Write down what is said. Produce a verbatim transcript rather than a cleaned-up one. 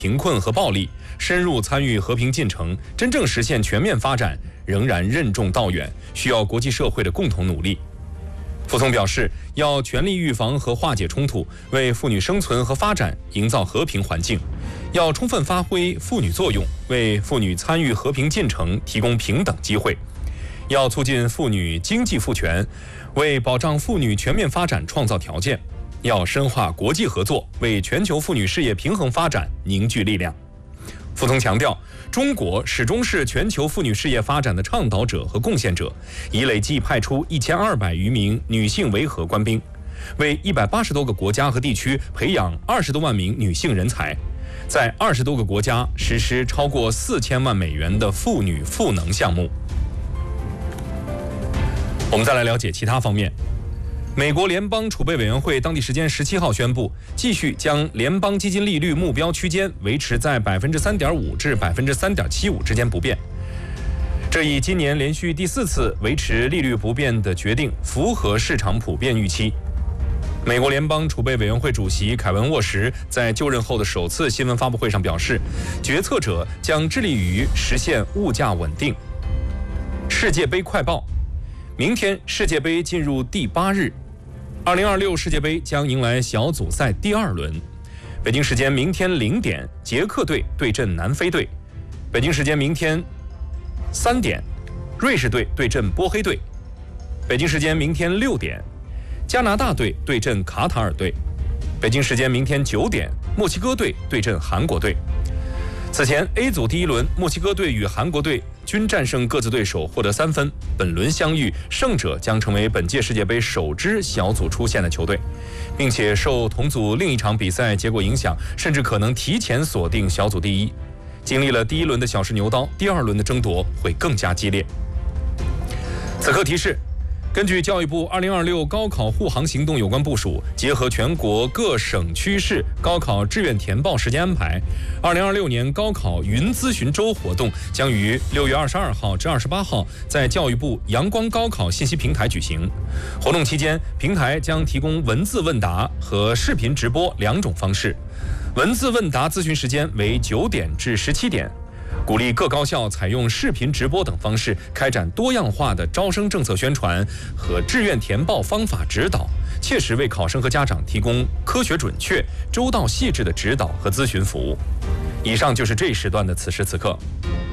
贫困和暴力，深入参与和平进程，真正实现全面发展，仍然任重道远，需要国际社会的共同努力。傅聪表示，要全力预防和化解冲突，为妇女生存和发展营造和平环境；要充分发挥妇女作用，为妇女参与和平进程提供平等机会；要促进妇女经济赋权，为保障妇女全面发展创造条件；要深化国际合作，为全球妇女事业平衡发展凝聚力量。傅聪强调，中国始终是全球妇女事业发展的倡导者和贡献者，已累计派出一千二百余名女性维和官兵，为一百八十多个国家和地区培养二十多万名女性人才，在二十多个国家实施超过四千万美元的妇女赋能项目。我们再来了解其他方面。美国联邦储备委员会当地时间十七号宣布，继续将联邦基金利率目标区间维持在百分之三点五至百分之三点七五之间不变。这一今年连续第四次维持利率不变的决定，符合市场普遍预期。美国联邦储备委员会主席凯文·沃什在就任后的首次新闻发布会上表示，决策者将致力于实现物价稳定。世界杯快报：明天世界杯进入第八日，二零二六世界杯将迎来小组赛第二轮。北京时间明天零点，捷克队对阵南非队；北京时间明天三点，瑞士队对阵波黑队；北京时间明天六点，加拿大队对阵卡塔尔队；北京时间明天九点，墨西哥队对阵韩国队。此前 A 组第一轮，墨西哥队与韩国队均战胜各自对手，获得三分。本轮相遇，胜者将成为本届世界杯首支小组出线的球队，并且受同组另一场比赛结果影响，甚至可能提前锁定小组第一。经历了第一轮的小试牛刀，第二轮的争夺会更加激烈。此刻提示：根据教育部二零二六高考护航行动有关部署，结合全国各省区市高考志愿填报时间安排，二零二六年高考云咨询周活动将于六月二十二号至二十八号在教育部阳光高考信息平台举行。活动期间，平台将提供文字问答和视频直播两种方式。文字问答咨询时间为九点至十七点。鼓励各高校采用视频直播等方式，开展多样化的招生政策宣传和志愿填报方法指导，切实为考生和家长提供科学准确、周到细致的指导和咨询服务。以上就是这一时段的此时此刻。